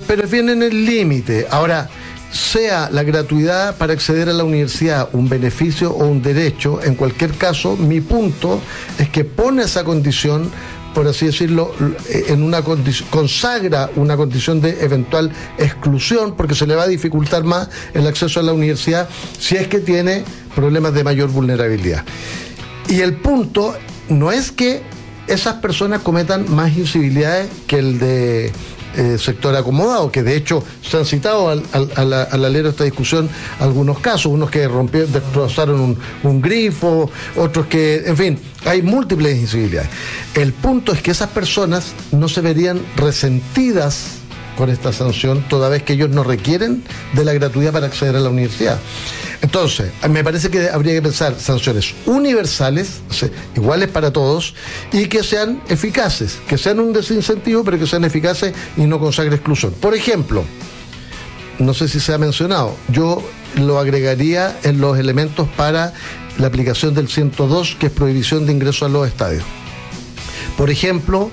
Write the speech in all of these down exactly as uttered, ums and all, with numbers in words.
pero es bien en el límite. Ahora, sea la gratuidad para acceder a la universidad un beneficio o un derecho, en cualquier caso, mi punto es que pone esa condición, por así decirlo, en una condición, consagra una condición de eventual exclusión, porque se le va a dificultar más el acceso a la universidad si es que tiene problemas de mayor vulnerabilidad. Y el punto no es que esas personas cometan más incivilidades que el de eh, sector acomodado, que de hecho se han citado al, al, al, al alero de esta discusión algunos casos, unos que rompieron, destrozaron un, un grifo, otros que, en fin, hay múltiples incivilidades. El punto es que esas personas no se verían resentidas con esta sanción, toda vez que ellos no requieren de la gratuidad para acceder a la universidad. Entonces, me parece que habría que pensar sanciones universales, o sea, iguales para todos, y que sean eficaces, que sean un desincentivo, pero que sean eficaces y no consagre exclusión. Por ejemplo, no sé si se ha mencionado, yo lo agregaría en los elementos para la aplicación del ciento dos, que es prohibición de ingreso a los estadios. Por ejemplo,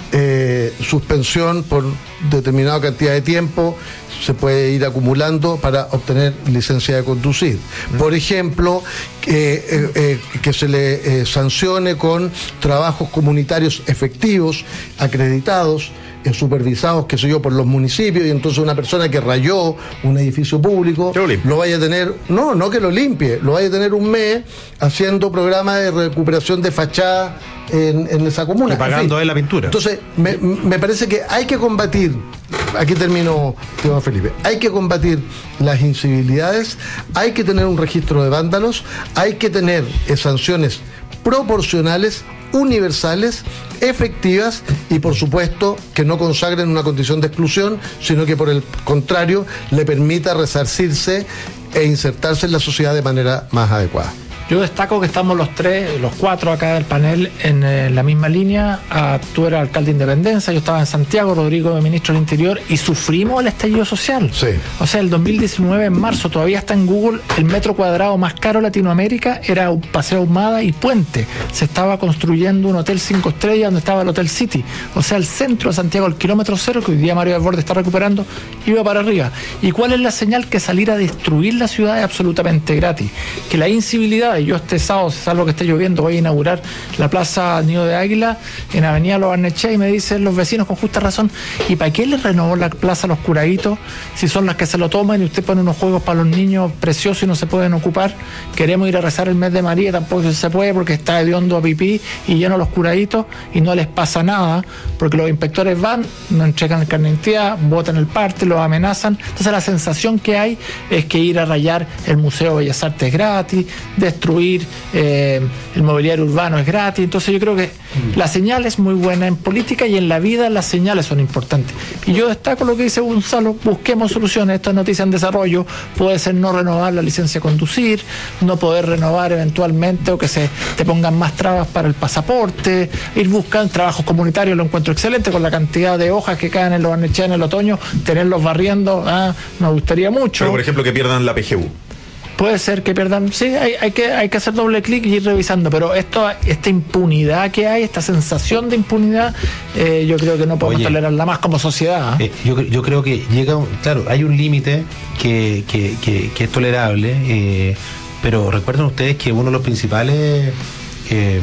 eh, suspensión por determinada cantidad de tiempo, se puede ir acumulando para obtener licencia de conducir. Por ejemplo, eh, eh, eh, que se le eh, sancione con trabajos comunitarios efectivos, acreditados, eh, supervisados, qué sé yo, por los municipios, y entonces una persona que rayó un edificio público lo, lo vaya a tener, no, no que lo limpie, lo vaya a tener un mes haciendo programas de recuperación de fachada en, en esa comuna. Y pagando en fin, la pintura. Entonces, me, me parece que hay que combatir, aquí termino, Iván Felipe, hay que combatir las incivilidades, hay que tener un registro de vándalos, hay que tener eh, sanciones proporcionales, universales, efectivas y por supuesto que no consagren una condición de exclusión, sino que por el contrario le permita resarcirse e insertarse en la sociedad de manera más adecuada. Yo destaco que estamos los tres, los cuatro acá del panel en eh, la misma línea. Ah, tú eras alcalde de Independencia, yo estaba en Santiago, Rodrigo, ministro del Interior, y sufrimos el estallido social. Sí. O sea, el dos mil diecinueve, en marzo, todavía está en Google, el metro cuadrado más caro de Latinoamérica era un Paseo Ahumada y Puente. Se estaba construyendo un hotel cinco estrellas donde estaba el Hotel City. O sea, el centro de Santiago, el kilómetro cero, que hoy día Mario Desbordes está recuperando, iba para arriba. ¿Y cuál es la señal? Que salir a destruir la ciudad es absolutamente gratis. Que la incivilidad, yo este sábado, salvo que esté lloviendo, voy a inaugurar la Plaza Nido de Águila en Avenida Lo Barnechea, y me dicen los vecinos con justa razón, ¿y para qué les renovó la plaza a los curaditos si son las que se lo toman y usted pone unos juegos para los niños preciosos y no se pueden ocupar? Queremos ir a rezar el mes de María, tampoco se puede porque está hediondo a pipí y lleno los curaditos y no les pasa nada porque los inspectores van, no entregan el carnet de identidad, botan el parte, los amenazan. Entonces la sensación que hay es que ir a rayar el Museo de Bellas Artes es gratis, destruir Eh, el mobiliario urbano es gratis. Entonces yo creo que mm. la señal es muy buena en política y en la vida las señales son importantes. Y yo destaco lo que dice Gonzalo, busquemos soluciones. Esta noticia en desarrollo puede ser no renovar la licencia de conducir, no poder renovar eventualmente, o que se te pongan más trabas para el pasaporte, ir buscando trabajos comunitarios. Lo encuentro excelente con la cantidad de hojas que caen en los Barnechea en el otoño, tenerlos barriendo, ah, me gustaría mucho. Pero por ejemplo que pierdan la P G U. Puede ser que pierdan, sí, hay, hay que hay que hacer doble clic y ir revisando, pero esto, esta impunidad que hay, esta sensación de impunidad, eh, yo creo que no podemos Oye, tolerarla más como sociedad. ¿eh? Eh, yo, yo creo que llega, claro, hay un límite que, que, que, que es tolerable, eh, pero recuerden ustedes que uno de los principales eh,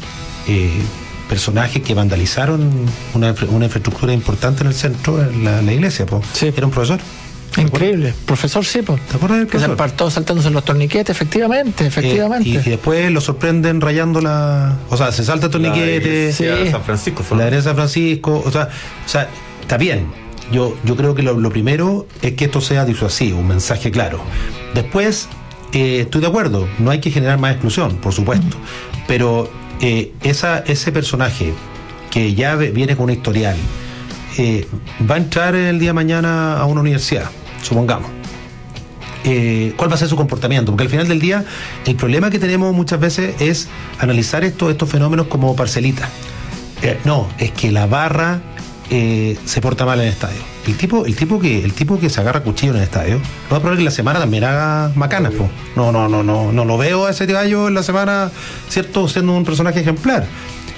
eh, personajes que vandalizaron una, una infraestructura importante en el centro, la, la iglesia, po, sí. Era un profesor. Increíble, profesor Sipo. ¿Te acuerdas del profesor? Que se apartó saltándose los torniquetes, efectivamente, efectivamente. Eh, y, y después lo sorprenden rayando la... O sea, se salta el torniquete. Sí. De San Francisco. La de San Francisco. O sea, o sea está bien. Yo, yo creo que lo, lo primero es que esto sea disuasivo, un mensaje claro. Después, eh, estoy de acuerdo, no hay que generar más exclusión, por supuesto. Uh-huh. Pero eh, esa, ese personaje que ya viene con un historial, eh, va a entrar el día de mañana a una universidad, supongamos. Eh, ¿Cuál va a ser su comportamiento? Porque al final del día el problema que tenemos muchas veces es analizar esto, estos fenómenos como parcelitas. Eh, no, es que la barra eh, se porta mal en el estadio. El tipo, el tipo que, el tipo que se agarra cuchillo en el estadio, no va a probar que la semana también haga macanas, po. No, no, no, no, no lo veo a ese gallo en la semana, ¿cierto? Siendo un personaje ejemplar.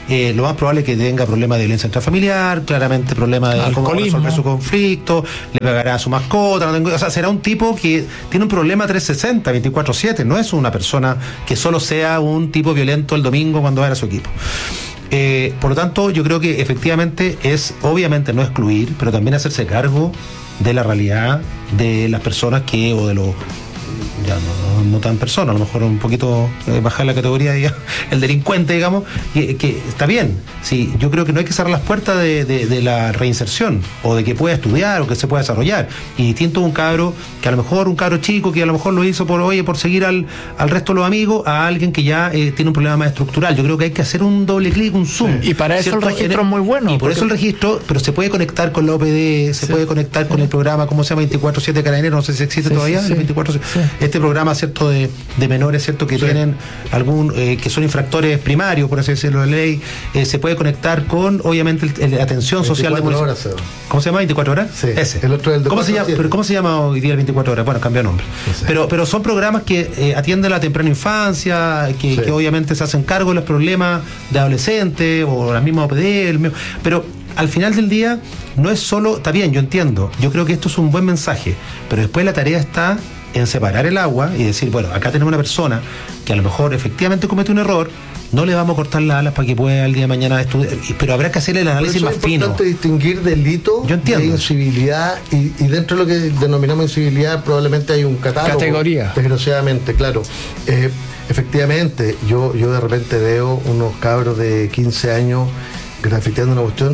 eh, lo más probable es que tenga problemas de violencia intrafamiliar, claramente problemas de cómo resolver su conflicto, le pegará a su mascota, no tengo, o sea, será un tipo que tiene un problema trescientos sesenta, veinticuatro siete, no es una persona que solo sea un tipo violento el domingo cuando va a ir a su equipo. Eh, por lo tanto, yo creo que efectivamente es, obviamente, no excluir, pero también hacerse cargo de la realidad de las personas que, o de los, ya no, no, no tan personas, a lo mejor un poquito eh, bajar la categoría, digamos, el delincuente, digamos, que, que está bien. Sí, yo creo que no hay que cerrar las puertas de, de, de la reinserción, o de que pueda estudiar, o que se pueda desarrollar. Y distinto un cabro, que a lo mejor un cabro chico, que a lo mejor lo hizo por, oye, por seguir al, al resto de los amigos, a alguien que ya eh, tiene un problema más estructural. Yo creo que hay que hacer un doble clic, un zoom. Y para eso ¿cierto? El registro es muy bueno. Y por porque... eso el registro, pero se puede conectar con la O P D, se sí. puede conectar sí. con el programa, ¿cómo se llama? veinticuatro siete Carabineros, no sé si existe sí, todavía, sí, el veinticuatro siete. Sí. Este programa, ¿cierto? De, de menores, ¿cierto? Que sí. tienen algún, eh, que son infractores primarios, por así decirlo, de ley, eh, se puede conectar con, obviamente, el, el, atención social de horas, sí. ¿Cómo se llama? ¿veinticuatro horas? Sí. Ese. El otro es el de ¿Cómo se llama? Pero ¿cómo se llama hoy día el veinticuatro horas? Bueno, cambió nombre. Sí. Pero, pero son programas que eh, atienden a la temprana infancia, que, sí. que obviamente se hacen cargo de los problemas de adolescentes, o la misma O P D, el mismo, pero al final del día no es solo, está bien, yo entiendo, yo creo que esto es un buen mensaje, pero después la tarea está en separar el agua y decir, bueno, acá tenemos una persona que a lo mejor efectivamente comete un error, no le vamos a cortar las alas para que pueda el día de mañana estudiar, pero habrá que hacer el análisis más fino. Es importante distinguir delito de incivilidad, y, y dentro de lo que denominamos incivilidad probablemente hay un catálogo. Categoría. Desgraciadamente, claro. Eh, efectivamente, yo, yo de repente veo unos cabros de quince años grafiteando una cuestión,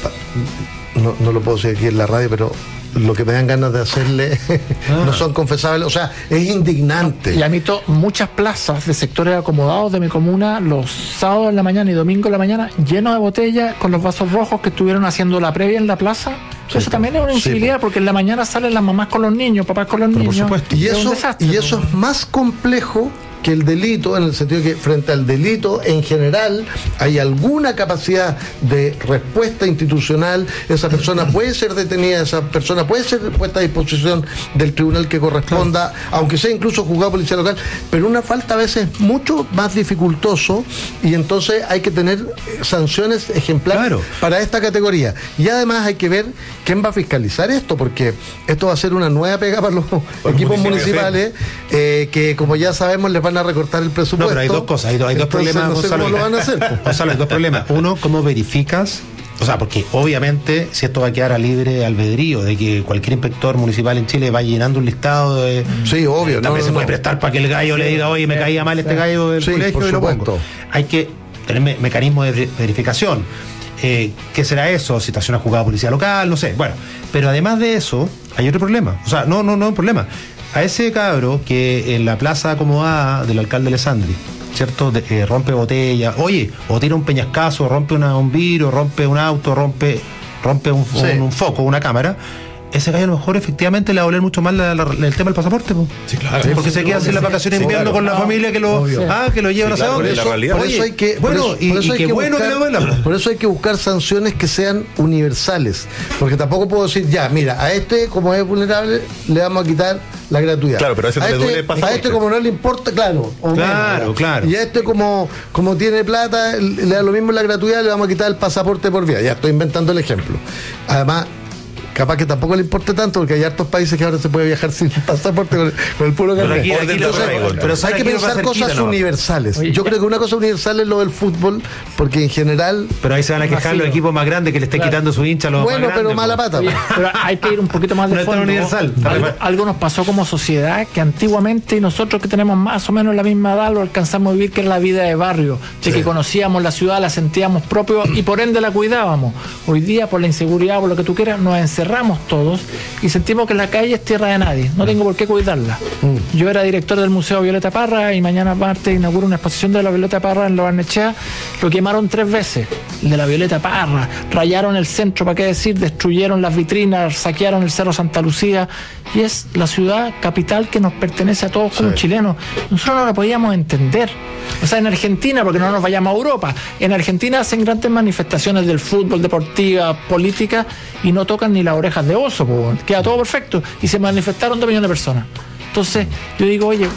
no, no lo puedo decir aquí en la radio, pero lo que me dan ganas de hacerle ah. no son confesables, o sea, es indignante. Y a mí to, muchas plazas de sectores acomodados de mi comuna, los sábados en la mañana y domingo en la mañana, llenos de botellas con los vasos rojos que estuvieron haciendo la previa en la plaza. Sí, eso también es una incivilidad, sí, porque en la mañana salen las mamás con los niños, papás con los pero niños. Por supuesto. Y eso, desastre, y eso es más complejo que el delito, en el sentido de que frente al delito en general hay alguna capacidad de respuesta institucional, esa persona puede ser detenida, esa persona puede ser puesta a disposición del tribunal que corresponda, claro, aunque sea incluso juzgado policía local, pero una falta a veces es mucho más dificultoso, y entonces hay que tener sanciones ejemplares, claro, para esta categoría. Y además hay que ver quién va a fiscalizar esto, porque esto va a ser una nueva pega para los por equipos municipales, eh, que como ya sabemos les van a recortar el presupuesto. No, pero hay dos cosas, hay, do, hay dos problemas, no sé Gonzalo. ¿Cómo lo van a hacer? Gonzalo, hay dos problemas. Uno, ¿cómo verificas? O sea, porque obviamente si esto va a quedar a libre albedrío de que cualquier inspector municipal en Chile va llenando un listado de... Sí, obvio. También no, se no, puede no. prestar para que el gallo sí, le diga, oye, me sí, caía mal este gallo del sí, colegio y lo pongo. Hay que tener me mecanismos de verificación. Eh, ¿Qué será eso? Citación a juzgado policía local, no sé. Bueno, pero además de eso, hay otro problema. O sea, no, no, no hay un problema. A ese cabro que en la plaza acomodada del alcalde Alessandri, ¿cierto? De, eh, rompe botella, oye, o tira un peñascazo, rompe una, un vidrio, rompe un auto, rompe, rompe un, sí, un, un foco, una cámara. Ese gallo a lo mejor efectivamente le va a doler mucho más la, la, el tema del pasaporte, ¿no? Sí, claro. Porque sí, se queda sin las vacaciones de invierno, claro, con la familia que lo, ah, que lo lleva, sí, no sé dónde. Por eso, por eso hay que, bueno, por eso, y, por eso y hay qué que bueno buscar, que le duela. Por eso hay que buscar sanciones que sean universales, porque tampoco puedo decir, ya, mira, a este como es vulnerable le vamos a quitar la gratuidad. Claro, pero a ese a le este, duele el pasaporte. A este como no le importa, claro. O claro, menos, claro. Y a este como, como tiene plata, le da lo mismo la gratuidad, le vamos a quitar el pasaporte por vía. Ya estoy inventando el ejemplo. Además, capaz que tampoco le importe tanto, porque hay hartos países que ahora se puede viajar sin pasaporte con el, con el puro carnet. Pero, aquí, aquí Entonces, traigo, pero hay que pensar cosas no. universales. Oye, yo ya. creo que una cosa universal es lo del fútbol, porque en general... Pero ahí se van a quejar los equipos más grandes que le esté claro. quitando su hincha a los bueno, más grandes. Bueno, pero mala pata. Oye, pero hay que ir un poquito más de no fondo. Universal. Algo, algo nos pasó como sociedad que antiguamente nosotros que tenemos más o menos la misma edad lo alcanzamos a vivir, que es la vida de barrio, de sí. que conocíamos la ciudad, la sentíamos propio y por ende la cuidábamos. Hoy día, por la inseguridad, por lo que tú quieras, nos encerramos todos y sentimos que la calle es tierra de nadie, no tengo por qué cuidarla. Mm. Yo era director del Museo Violeta Parra y mañana martes inauguro una exposición de la Violeta Parra en Lo Barnechea. Lo quemaron tres veces, el de la Violeta Parra, rayaron el centro, para qué decir, destruyeron las vitrinas, saquearon el Cerro Santa Lucía, y es la ciudad capital que nos pertenece a todos como sí. chilenos. Nosotros no lo podíamos entender. O sea, en Argentina, porque no nos vayamos a Europa, en Argentina hacen grandes manifestaciones del fútbol, deportiva, política, y no tocan ni las orejas de oso, pues, queda todo perfecto, y se manifestaron dos millones de personas. Entonces, yo digo, oye,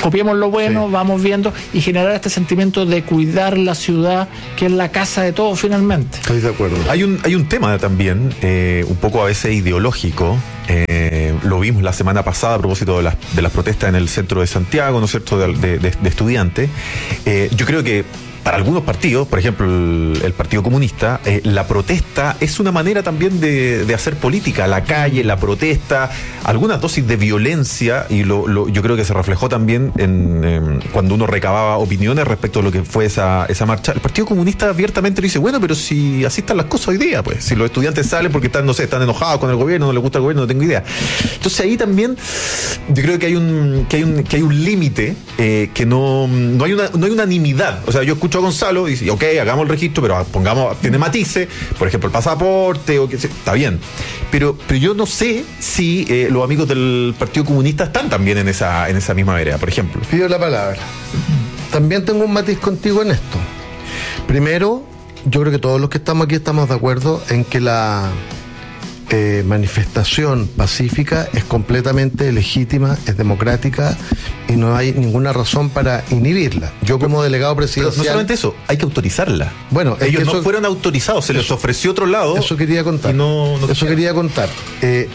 copiemos lo bueno, Sí. vamos viendo y generar este sentimiento de cuidar la ciudad, que es la casa de todos finalmente. Estoy de acuerdo. Hay un, hay un tema también, eh, un poco a veces ideológico. Eh, lo vimos la semana pasada a propósito de las, de las protestas en el centro de Santiago, ¿no es cierto?, de, de, de, de estudiantes. Eh, yo creo que para algunos partidos, por ejemplo el, el Partido Comunista, eh, la protesta es una manera también de, de hacer política, la calle, la protesta, algunas dosis de violencia, y lo, lo, yo creo que se reflejó también en, en cuando uno recababa opiniones respecto a lo que fue esa, esa marcha. El Partido Comunista abiertamente dice, bueno, pero si así están las cosas hoy día, pues, si los estudiantes salen porque están, no sé, están enojados con el gobierno, no les gusta el gobierno, no tengo idea. Entonces ahí también yo creo que hay un, que hay un, que hay un límite, eh, que no, no hay una, no hay unanimidad. O sea, yo escucho a Gonzalo y dice, ok, hagamos el registro, pero pongamos, tiene matices, por ejemplo, el pasaporte, o que está bien. Pero, pero yo no sé si eh, los amigos del Partido Comunista están también en esa, en esa misma vereda, por ejemplo. Pido la palabra. También tengo un matiz contigo en esto. Primero, yo creo que todos los que estamos aquí estamos de acuerdo en que la eh, manifestación pacífica es completamente legítima, es democrática y no hay ninguna razón para inhibirla. Yo como delegado Pero presidencial... no solamente eso, hay que autorizarla. Bueno, es ellos que no eso- fueron autorizados, se les ofreció otro lado. Eso quería contar. Y no, no Eso quisieron. quería contar. Eh,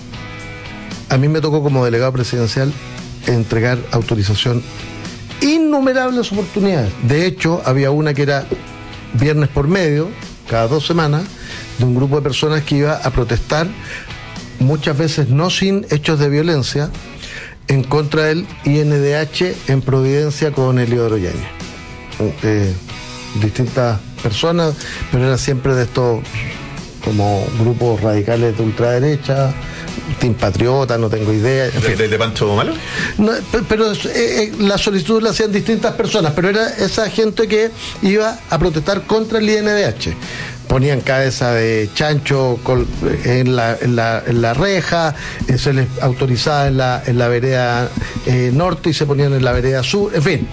a mí me tocó como delegado presidencial entregar autorización innumerables oportunidades. De hecho, había una que era viernes por medio, cada dos semanas, de un grupo de personas que iba a protestar, muchas veces no sin hechos de violencia, en contra del I N D H en Providencia con Eliodoro Yáñez. Eh, distintas personas, pero era siempre de estos como grupos radicales de ultraderecha, Team Patriota, no tengo idea. En ¿De, fin. de, de Pancho Malo? No, pe- pero eh, eh, la solicitud la hacían distintas personas, pero era esa gente que iba a protestar contra el I N D H. Ponían cabeza de chancho col- en, la, en, la, en la reja, eh, se les autorizaba en la, en la vereda eh, norte y se ponían en la vereda sur, en fin.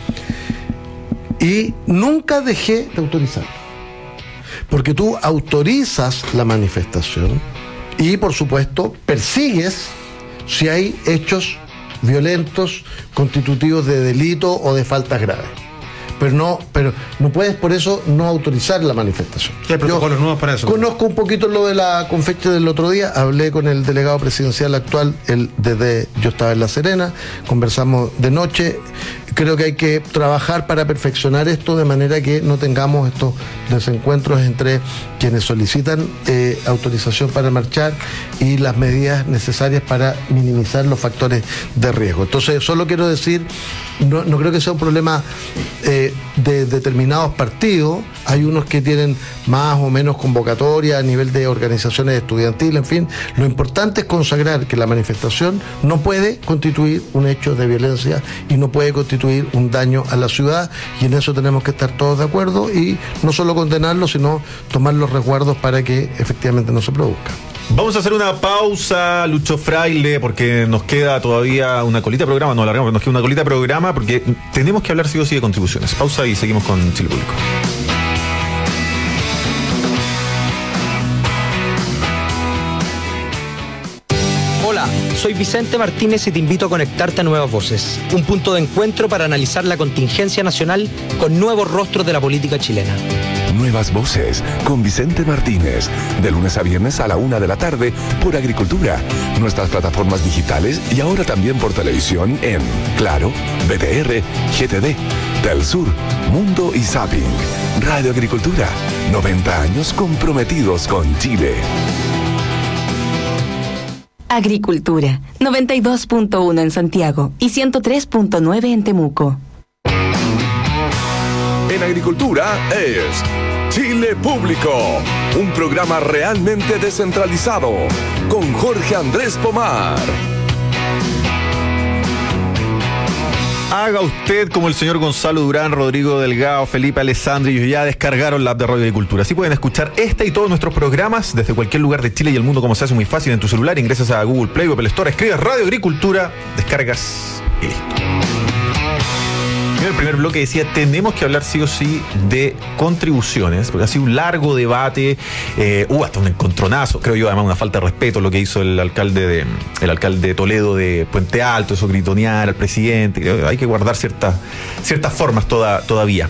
Y nunca dejé de autorizar. Porque tú autorizas la manifestación y, por supuesto, persigues si hay hechos violentos constitutivos de delito o de faltas graves. Pero no, pero no puedes por eso no autorizar la manifestación. Hay protocolos nuevos para eso. Conozco un poquito lo de la confecha del otro día, hablé con el delegado presidencial actual, el, desde yo estaba en La Serena, conversamos de noche. Creo que hay que trabajar para perfeccionar esto de manera que no tengamos estos desencuentros entre quienes solicitan eh, autorización para marchar y las medidas necesarias para minimizar los factores de riesgo. Entonces, solo quiero decir, no, no creo que sea un problema eh, de determinados partidos. Hay unos que tienen más o menos convocatoria a nivel de organizaciones estudiantiles, en fin. Lo importante es consagrar que la manifestación no puede constituir un hecho de violencia y no puede constituir un daño a la ciudad, y en eso tenemos que estar todos de acuerdo y no solo condenarlo, sino tomar los resguardos para que efectivamente no se produzca. Vamos a hacer una pausa, Lucho Fraile, porque nos queda todavía una colita de programa, no alargamos, nos queda una colita de programa porque tenemos que hablar sí o sí de contribuciones. Pausa y seguimos con Chile Público. Hola, soy Vicente Martínez y te invito a conectarte a Nuevas Voces, un punto de encuentro para analizar la contingencia nacional con nuevos rostros de la política chilena. Nuevas Voces con Vicente Martínez, de lunes a viernes a la una de la tarde por Agricultura, nuestras plataformas digitales y ahora también por televisión en Claro, B T R, G T D, Telsur, Mundo y Zapping. Radio Agricultura, noventa años comprometidos con Chile. Agricultura, noventa y dos punto uno en Santiago y ciento tres punto nueve en Temuco. En Agricultura es Chile Público, un programa realmente descentralizado con Jorge Andrés Pomar. Haga usted como el señor Gonzalo Durán, Rodrigo Delgado, Felipe Alessandri, ellos ya descargaron la app de Radio Agricultura. Así pueden escuchar este y todos nuestros programas desde cualquier lugar de Chile y el mundo, como se hace muy fácil en tu celular. Ingresas a Google Play o Apple Store, escribes Radio Agricultura, descargas y listo. en el primer bloque decía, tenemos que hablar sí o sí de contribuciones, porque ha sido un largo debate, eh, hubo hasta un encontronazo, creo yo, además una falta de respeto lo que hizo el alcalde de el alcalde de Toledo de Puente Alto, eso gritonear al presidente, hay que guardar ciertas ciertas formas toda, todavía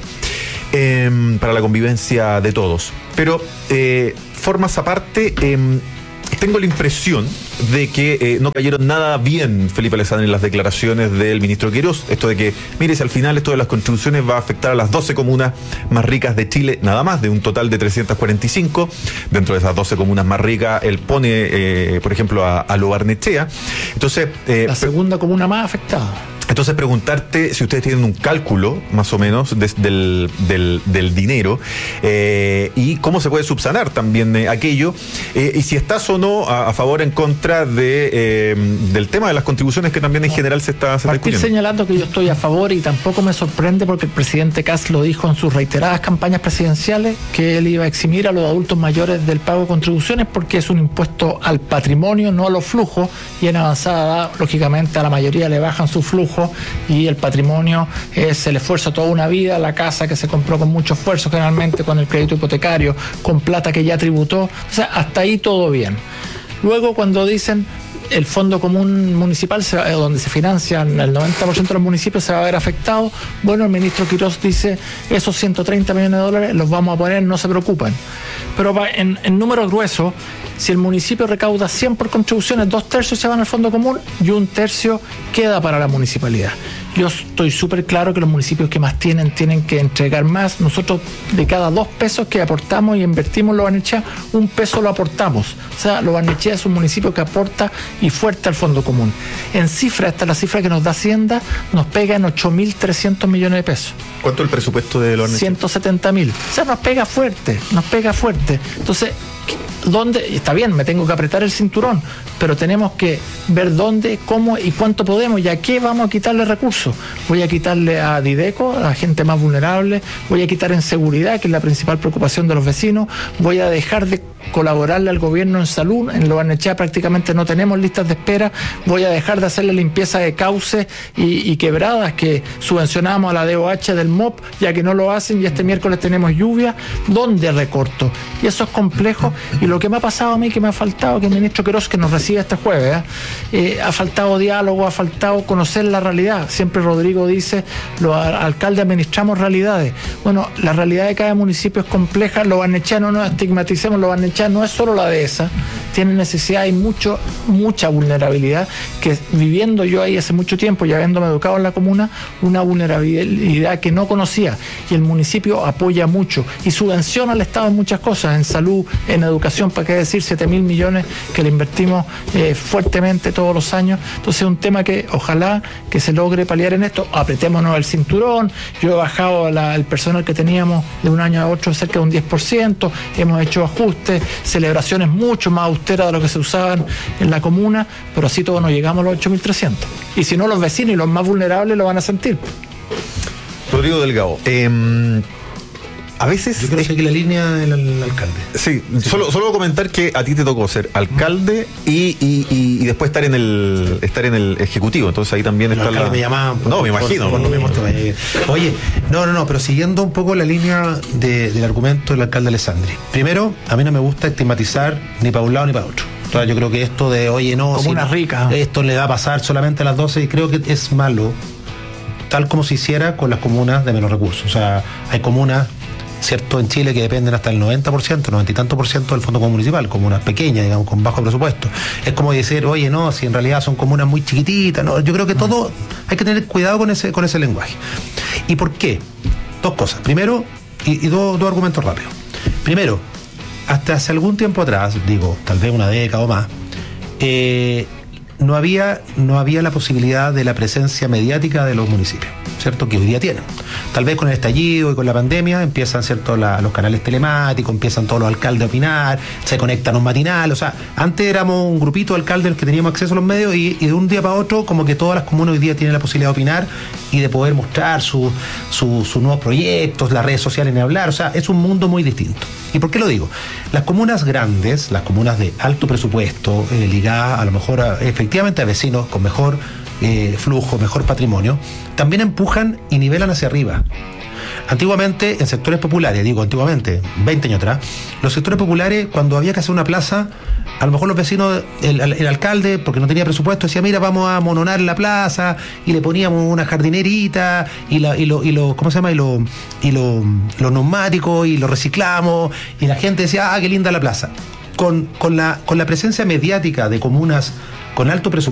eh, para la convivencia de todos. Pero eh, formas aparte, eh, tengo la impresión de que eh, no cayeron nada bien, Felipe Alessandri, en las declaraciones del ministro Quirós. Esto de que, mire, si al final esto de las contribuciones va a afectar a las doce comunas más ricas de Chile, nada más, de un total de trescientas cuarenta y cinco. Dentro de esas doce comunas más ricas, él pone, eh, por ejemplo, a, a Lo Barnechea. Entonces, eh, la segunda comuna más afectada. Entonces, preguntarte si ustedes tienen un cálculo, más o menos, de, del, del, del dinero eh, y cómo se puede subsanar también eh, aquello, eh, y si estás o no a, a favor o en contra de, eh, del tema de las contribuciones que también en no, general se está, se está discutiendo. Señalando que yo estoy a favor, y tampoco me sorprende porque el presidente Kast lo dijo en sus reiteradas campañas presidenciales, que él iba a eximir a los adultos mayores del pago de contribuciones porque es un impuesto al patrimonio, no a los flujos, y en avanzada edad, lógicamente, a la mayoría le bajan su flujo, y el patrimonio es el esfuerzo de toda una vida, la casa que se compró con mucho esfuerzo, generalmente con el crédito hipotecario, con plata que ya tributó. O sea, hasta ahí todo bien. Luego, cuando dicen el Fondo Común Municipal, se va, donde se financian el noventa por ciento de los municipios, se va a ver afectado, bueno, el ministro Quirós dice, esos ciento treinta millones de dólares los vamos a poner, no se preocupen. Pero en, en números gruesos, si el municipio recauda cien por contribuciones, dos tercios se van al Fondo Común y un tercio queda para la municipalidad. Yo estoy súper claro que los municipios que más tienen, tienen que entregar más. Nosotros, de cada dos pesos que aportamos y invertimos en Lo Barnechea, un peso lo aportamos. O sea, Lo Barnechea es un municipio que aporta y fuerte al Fondo Común. En cifra, esta es la cifra que nos da Hacienda, nos pega en ocho mil trescientos millones de pesos. ¿Cuánto es el presupuesto de Lo Barnechea? ciento setenta mil. O sea, nos pega fuerte, nos pega fuerte. Entonces, ¿dónde? Está bien, me tengo que apretar el cinturón, pero tenemos que ver dónde, cómo y cuánto podemos y a qué vamos a quitarle recursos. Voy a quitarle a Dideco, a la gente más vulnerable, voy a quitar en seguridad, que es la principal preocupación de los vecinos, voy a dejar de colaborarle al gobierno en salud. En Lo Barnechea prácticamente no tenemos listas de espera. Voy a dejar de hacer la limpieza de cauces y, y quebradas que subvencionamos a la D O H del M O P, ya que no lo hacen, y este miércoles tenemos lluvia. ¿Dónde recorto? Y eso es complejo. Y lo que me ha pasado a mí, que me ha faltado, que el ministro Quirós, que nos recibe este jueves, ¿eh? Eh, ha faltado diálogo, ha faltado conocer la realidad. Siempre Rodrigo dice, los alcaldes administramos realidades. Bueno, la realidad de cada municipio es compleja. Lo Barnechea, no nos estigmaticemos, Lo Barnechea no es solo la dehesa, tiene necesidad y mucho, mucha vulnerabilidad, que viviendo yo ahí hace mucho tiempo y habiéndome educado en la comuna, una vulnerabilidad que no conocía, y el municipio apoya mucho y subvenciona al Estado en muchas cosas, en salud, en educación, para qué decir, siete mil millones que le invertimos eh, fuertemente todos los años. Entonces es un tema que ojalá que se logre paliar en esto. Apretémonos el cinturón. Yo he bajado la, el personal que teníamos de un año a otro cerca de un diez por ciento, hemos hecho ajustes, celebraciones mucho más austeras de lo que se usaban en la comuna, pero así todos no llegamos a los ocho mil trescientos. Y si no, los vecinos y los más vulnerables lo van a sentir. Rodrigo Delgado, eh, a veces... Yo creo que sigue la línea del alcalde. Sí, sí. Solo, solo comentar que a ti te tocó ser alcalde y, y, y, y después estar en el estar en el ejecutivo, entonces ahí también está la... me llamaban por, no, me imagino. Por, por, por, por, Oye, no, no, no, pero siguiendo un poco la línea de, del argumento del alcalde Alessandri. Primero, a mí no me gusta estigmatizar ni para un lado ni para otro. O sea, yo creo que esto de, oye, no... Como si una no, rica. Esto le va a pasar solamente a las doce, y creo que es malo, tal como se hiciera con las comunas de menos recursos. O sea, hay comunas, cierto, en Chile que dependen hasta el noventa por ciento, noventa y tanto por ciento del Fondo Común Municipal, comunas pequeñas, digamos, con bajo presupuesto. Es como decir, oye, no, si en realidad son comunas muy chiquititas, no, yo creo que todo, hay que tener cuidado con ese, con ese lenguaje. ¿Y por qué? Dos cosas. Primero, y, y dos, dos argumentos rápidos. Primero, hasta hace algún tiempo atrás, digo, tal vez una década o más, eh, no había, no había la posibilidad de la presencia mediática de los municipios, ¿cierto? Que hoy día tienen. Tal vez con el estallido y con la pandemia empiezan, ¿cierto?, la, los canales telemáticos, empiezan todos los alcaldes a opinar, se conectan a un matinal. O sea, antes éramos un grupito de alcaldes que teníamos acceso a los medios, y, y de un día para otro, como que todas las comunas hoy día tienen la posibilidad de opinar y de poder mostrar sus su, su nuevos proyectos, las redes sociales, ni hablar. O sea, es un mundo muy distinto. ¿Y por qué lo digo? Las comunas grandes, las comunas de alto presupuesto, eh, ligadas a lo mejor a, efectivamente a vecinos con mejor eh, flujo, mejor patrimonio, también empujan empujan y nivelan hacia arriba. Antiguamente, en sectores populares, digo antiguamente, veinte años atrás, los sectores populares, cuando había que hacer una plaza, a lo mejor los vecinos, el, el alcalde, porque no tenía presupuesto, decía, mira, vamos a mononar la plaza, y le poníamos una jardinerita, y la, y lo, y lo, ¿cómo se llama? Y lo, y lo, los neumáticos, y lo reciclamos, y la gente decía, ah, qué linda la plaza. Con, con la, con la presencia mediática de comunas con alto presupuesto,